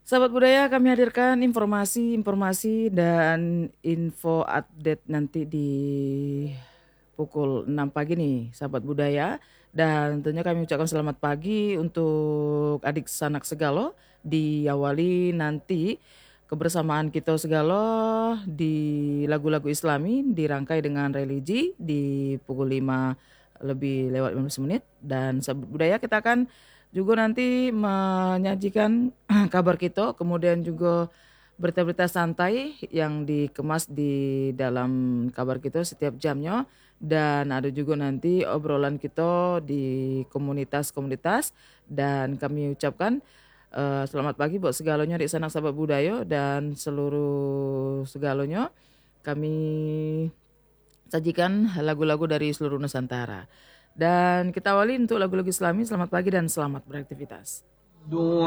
Sahabat budaya, kami hadirkan informasi dan info update nanti di pukul 6 pagi nih, sahabat budaya. Dan tentunya kami ucapkan selamat pagi untuk adik sanak segalo. Diawali nanti kebersamaan kita segalo di lagu-lagu Islami dirangkai dengan religi di pukul 5 lebih lewat 15 menit. Dan sahabat budaya, kita akan juga nanti menyajikan kabar kita, kemudian juga berita-berita santai yang dikemas di dalam kabar kita setiap jamnya, dan ada juga nanti obrolan kita di komunitas-komunitas. Dan kami ucapkan selamat pagi buat segalanya di sana sahabat budaya dan seluruh segalanya. Kami sajikan lagu-lagu dari seluruh Nusantara. Dan kita awali untuk lagu-lagu Islami. Selamat pagi dan selamat beraktivitas.